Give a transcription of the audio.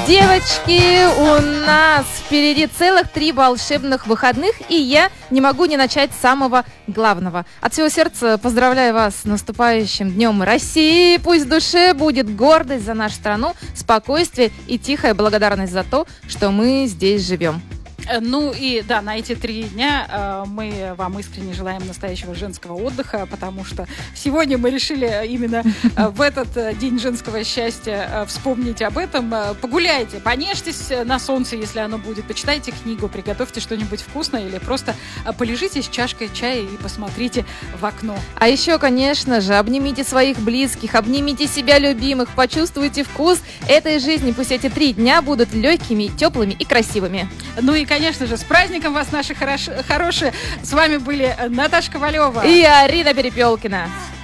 Девочки, у нас впереди целых 3 волшебных выходных, и я не могу не начать с самого главного. От всего сердца поздравляю вас с наступающим Днем России. Пусть в душе будет гордость за нашу страну, спокойствие и тихая благодарность за то, что мы здесь живем. Ну и да, на эти 3 дня мы вам искренне желаем настоящего женского отдыха, потому что сегодня мы решили именно в этот день женского счастья вспомнить об этом. Погуляйте, понежьтесь на солнце, если оно будет, почитайте книгу, приготовьте что-нибудь вкусное или просто полежите с чашкой чая и посмотрите в окно. А еще, конечно же, обнимите своих близких, обнимите себя любимых, почувствуйте вкус этой жизни. Пусть эти 3 дня будут легкими, теплыми и красивыми. Ну и, конечно же, с праздником вас, наши хорошие. С вами были Наташа Ковалева и Арина Перепелкина.